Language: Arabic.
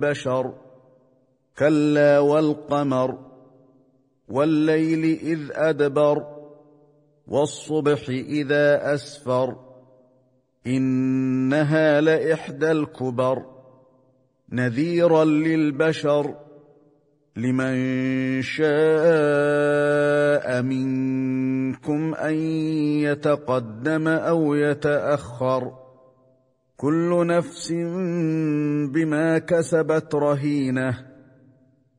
بشر كلا والقمر والليل إذ أدبر والصبح إذا أسفر إنها لإحدى الكبر نذيرا للبشر لمن شاء منكم أن يتقدم أو يتأخر كل نفس بما كسبت رهينة